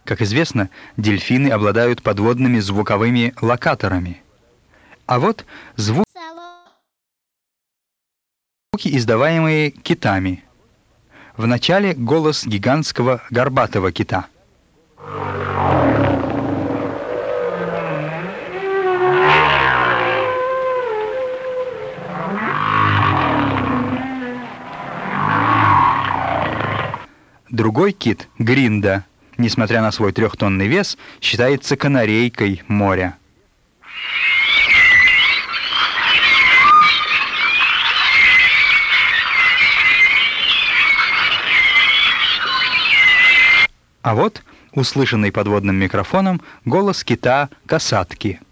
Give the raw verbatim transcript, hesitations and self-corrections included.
Как известно, дельфины обладают подводными звуковыми локаторами. А вот звуки, издаваемые китами. Вначале голос гигантского горбатого кита. Другой кит, гринда, несмотря на свой трехтонный вес, считается канарейкой моря. А вот, услышанный подводным микрофоном, голос кита касатки.